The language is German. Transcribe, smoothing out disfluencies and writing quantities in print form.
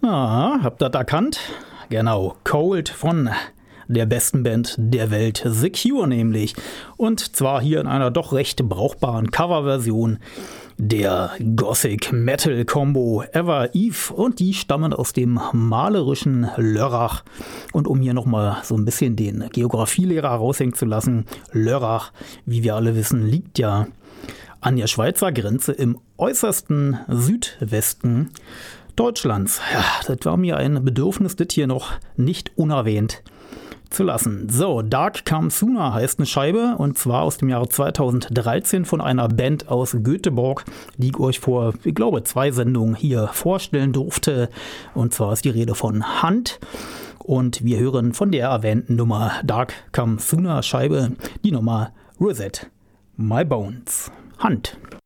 Ah, habt ihr das erkannt? Genau, Cold von der besten Band der Welt, The Cure nämlich. Und zwar hier in einer doch recht brauchbaren Coverversion der Gothic Metal Combo Ever Eve, und die stammen aus dem malerischen Lörrach. Und um hier nochmal so ein bisschen den Geografielehrer raushängen zu lassen, Lörrach, wie wir alle wissen, liegt ja an der Schweizer Grenze im äußersten Südwesten Deutschlands. Ja, das war mir ein Bedürfnis, das hier noch nicht unerwähnt zu lassen. So, Dark Come Sooner heißt eine Scheibe, und zwar aus dem Jahre 2013 von einer Band aus Göteborg, die ich euch vor, ich glaube, 2 Sendungen hier vorstellen durfte. Und zwar ist die Rede von Hunt. Und wir hören von der erwähnten Nummer Dark Come Sooner Scheibe die Nummer Reset My Bones. Hunt.